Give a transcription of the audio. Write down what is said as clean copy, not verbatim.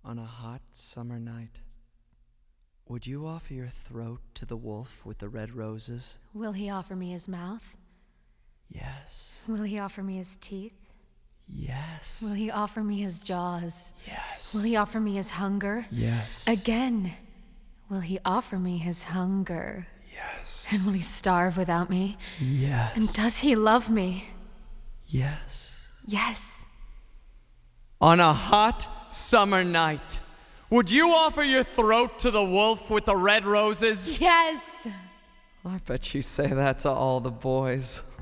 On a hot summer night, would you offer your throat to the wolf with the red roses? Will he offer me his mouth? Yes. Will he offer me his teeth? Yes. Will he offer me his jaws? Yes. Will he offer me his hunger? Yes. Again, will he offer me his hunger? Yes. And will he starve without me? Yes. And does he love me? Yes. Yes. On a hot summer night, would you offer your throat to the wolf with the red roses? Yes. I bet you say that to all the boys.